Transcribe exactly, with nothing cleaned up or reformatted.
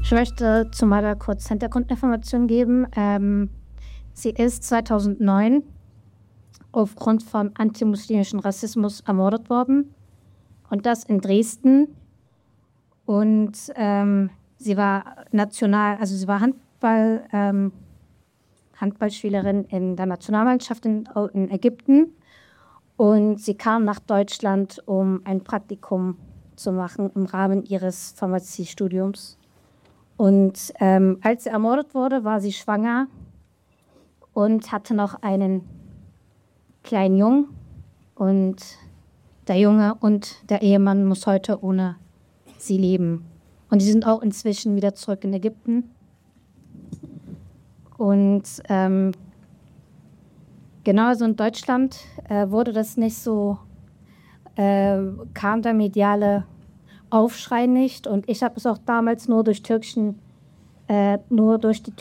Ich möchte zu Mada kurz Hintergrundinformationen geben. Ähm, sie ist zweitausendneun aufgrund von antimuslimischen Rassismus ermordet worden. Und das in Dresden. Und ähm, sie war national, also sie war Handball, ähm, Handballspielerin in der Nationalmannschaft in, in Ägypten. Und sie kam nach Deutschland, um ein Praktikum zu machen im Rahmen ihres Pharmaziestudiums. Und ähm, als sie ermordet wurde, war sie schwanger und hatte noch einen kleinen Jungen. Und der Junge und der Ehemann muss heute ohne sie leben. Und die sind auch inzwischen wieder zurück in Ägypten. Und ähm, genauso in Deutschland äh, wurde das nicht so, äh, kam der mediale Aufschrei nicht. Und ich habe es auch damals nur durch türkischen, äh, nur durch die